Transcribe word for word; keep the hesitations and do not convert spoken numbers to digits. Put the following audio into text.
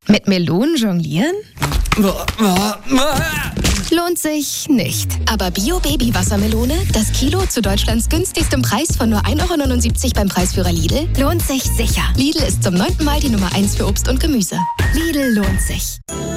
Mit Melonen jonglieren? Lohnt sich nicht. Aber Bio-Baby-Wassermelone, das Kilo zu Deutschlands günstigstem Preis von nur ein Euro neunundsiebzig beim Preisführer Lidl, lohnt sich sicher. Lidl ist zum neunten Mal die Nummer eins für Obst und Gemüse. Lidl lohnt sich.